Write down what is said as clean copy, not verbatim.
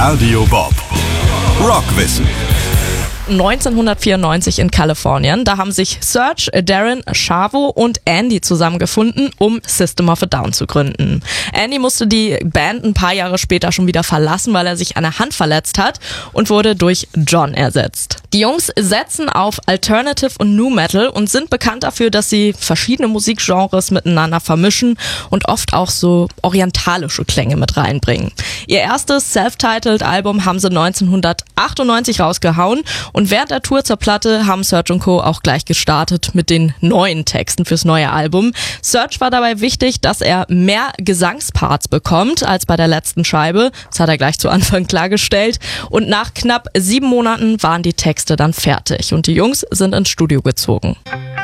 Radio Bob. Rockwissen. 1994 in Kalifornien. Da haben sich Serj, Daron, Chavo und Andy zusammengefunden, um System of a Down zu gründen. Andy musste die Band ein paar Jahre später schon wieder verlassen, weil er sich an der Hand verletzt hat und wurde durch John ersetzt. Die Jungs setzen auf Alternative und Nu Metal und sind bekannt dafür, dass sie verschiedene Musikgenres miteinander vermischen und oft auch so orientalische Klänge mit reinbringen. Ihr erstes Self-Titled Album haben sie 1998 rausgehauen und während der Tour zur Platte haben Serj und Co. auch gleich gestartet mit den neuen Texten fürs neue Album. Serj war dabei wichtig, dass er mehr Gesangsparts bekommt als bei der letzten Scheibe. Das hat er gleich zu Anfang klargestellt. Und nach knapp 7 Monaten waren die Texte dann fertig und die Jungs sind ins Studio gezogen.